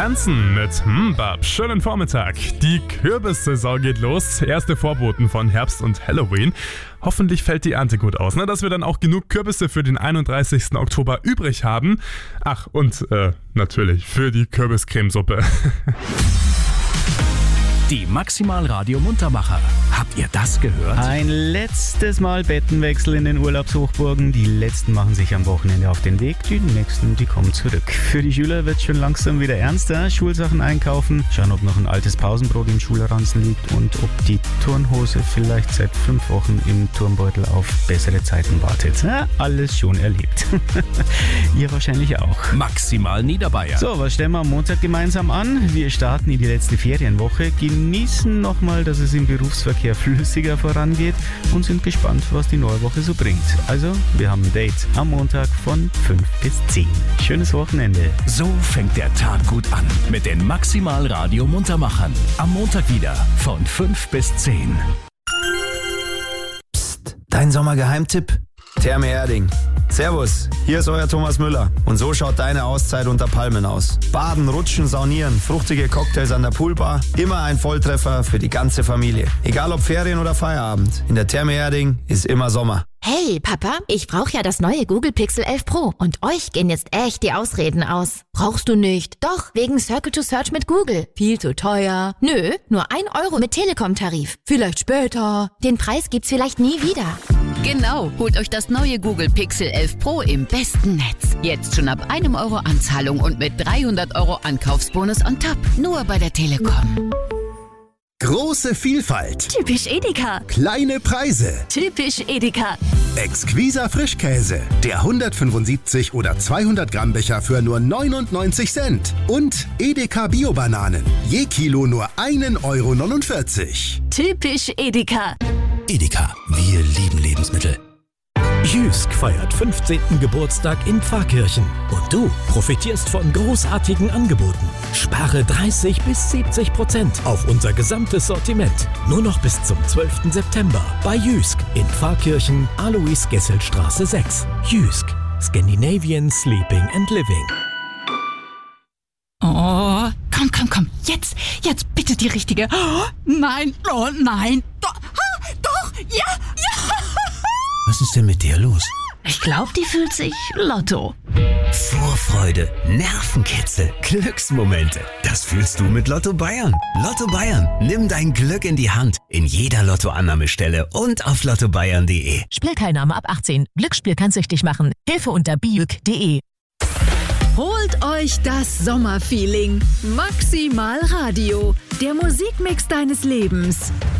Hansen mit Mbab. Schönen Vormittag. Die Kürbissaison geht los. Erste Vorboten von Herbst und Halloween. Hoffentlich fällt die Ernte gut aus, dass wir dann auch genug Kürbisse für den 31. Oktober übrig haben. Ach, und natürlich für die Kürbiscremesuppe. Die Maximal Radio Muntermacher. Habt ihr das gehört? Ein letztes Mal Bettenwechsel in den Urlaubshochburgen. Die letzten machen sich am Wochenende auf den Weg, die nächsten, die kommen zurück. Für die Schüler wird es schon langsam wieder ernster. Schulsachen einkaufen, schauen, ob noch ein altes Pausenbrot im Schulranzen liegt und ob die Turnhose vielleicht seit 5 Wochen im Turnbeutel auf bessere Zeiten wartet. Ja, alles schon erlebt. Ihr wahrscheinlich auch. Maximal Niederbayern. So, was stellen wir am Montag gemeinsam an? Wir starten in die letzte Ferienwoche, genießen nochmal, dass es im Berufsverkehr flüssiger vorangeht und sind gespannt, was die neue Woche so bringt. Also, wir haben ein Date am Montag von 5 bis 10. Schönes Wochenende. So fängt der Tag gut an mit den Maximal Radio Muntermachern. Am Montag wieder von 5 bis 10. Psst, dein Sommergeheimtipp? Therme Erding. Servus, hier ist euer Thomas Müller. Und so schaut deine Auszeit unter Palmen aus. Baden, rutschen, saunieren, fruchtige Cocktails an der Poolbar. Immer ein Volltreffer für die ganze Familie. Egal ob Ferien oder Feierabend. In der Therme Erding ist immer Sommer. Hey, Papa, ich brauche ja das neue Google Pixel 11 Pro. Und euch gehen jetzt echt die Ausreden aus. Brauchst du nicht? Doch, wegen Circle to Search mit Google. Viel zu teuer. Nö, nur 1 Euro mit Telekom-Tarif. Vielleicht später. Den Preis gibt's vielleicht nie wieder. Genau, holt euch das neue Google Pixel 11 Pro im besten Netz. Jetzt schon ab 1 Euro Anzahlung und mit 300 Euro Ankaufsbonus on top. Nur bei der Telekom. Große Vielfalt. Typisch Edeka. Kleine Preise. Typisch Edeka. Exquiser Frischkäse. Der 175 oder 200 Gramm Becher für nur 99 Cent. Und Edeka Bio-Bananen. Je Kilo nur 1,49 Euro. Typisch Edeka. Edeka, wir lieben Lebensmittel. Jysk feiert 15. Geburtstag in Pfarrkirchen. Und du profitierst von großartigen Angeboten. Spare 30 bis 70% auf unser gesamtes Sortiment. Nur noch bis zum 12. September bei Jysk in Pfarrkirchen, Alois-Gessel-Straße 6. Jysk, Scandinavian Sleeping and Living. Oh, komm. Jetzt bitte die richtige. Oh, nein. Doch, ja. Was ist denn mit dir los? Ich glaube, die fühlt sich Lotto. Vorfreude, Nervenkitzel, Glücksmomente. Das fühlst du mit Lotto Bayern. Lotto Bayern, nimm dein Glück in die Hand. In jeder Lottoannahmestelle und auf lottobayern.de. Spielteilnahme ab 18. Glücksspiel kann süchtig machen. Hilfe unter biüg.de. Holt euch das Sommerfeeling. Maximal Radio. Der Musikmix deines Lebens.